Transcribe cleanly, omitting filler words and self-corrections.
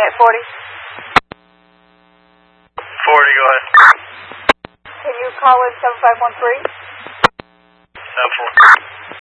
at 40. 40, go ahead. Can you call in 7513? 74.